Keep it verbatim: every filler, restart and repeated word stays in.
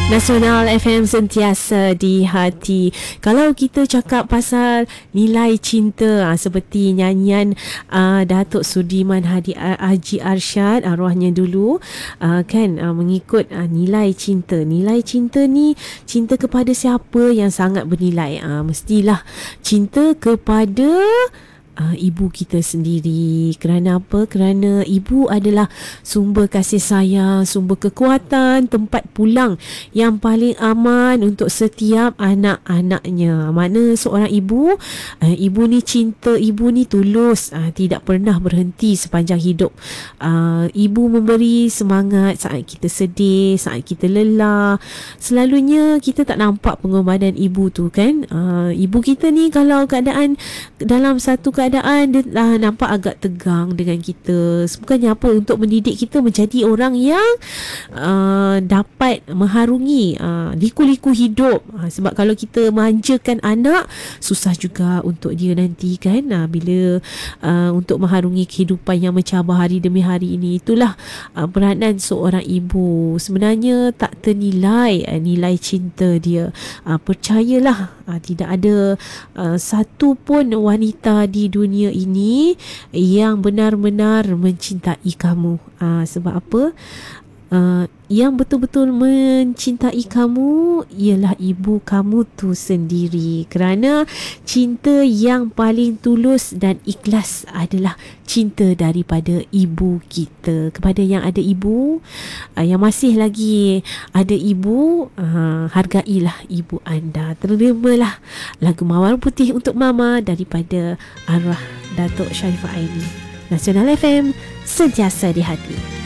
Nasional F M sentiasa di hati. Kalau kita cakap pasal nilai cinta, ha, seperti nyanyian uh, Datuk Sudiman Hadi Haji Arsyad, arwahnya dulu, uh, kan uh, mengikut uh, nilai cinta. Nilai cinta ni, cinta kepada siapa yang sangat bernilai? Uh, mestilah cinta kepada Uh, ibu kita sendiri. Kerana apa? Kerana ibu adalah sumber kasih sayang, sumber kekuatan, tempat pulang yang paling aman untuk setiap anak-anaknya. Mana seorang ibu, uh, ibu ni cinta, ibu ni tulus, uh, tidak pernah berhenti sepanjang hidup. Uh, ibu memberi semangat saat kita sedih, saat kita lelah. Selalunya kita tak nampak pengorbanan ibu tu, kan? Uh, ibu kita ni kalau keadaan dalam satu keadaan keadaan dia uh, nampak agak tegang dengan kita. Bukannya apa, untuk mendidik kita menjadi orang yang uh, dapat mengharungi uh, liku-liku hidup. Uh, sebab kalau kita manjakan anak, susah juga untuk dia nanti, kan, uh, bila uh, untuk mengharungi kehidupan yang mencabar hari demi hari ini. Itulah uh, peranan seorang ibu. Sebenarnya tak ternilai uh, nilai cinta dia. Uh, percayalah, uh, tidak ada uh, satu pun wanita di dunia ini yang benar-benar mencintai kamu. Uh, sebab apa? Uh, yang betul-betul mencintai kamu ialah ibu kamu tu sendiri. Kerana cinta yang paling tulus dan ikhlas adalah cinta daripada ibu kita. Kepada yang ada ibu, uh, yang masih lagi ada ibu, uh, hargailah ibu anda. Terimalah lagu Mawar Putih untuk Mama daripada arwah Datuk Sharifah Aini. Nasional F M, sentiasa di hati.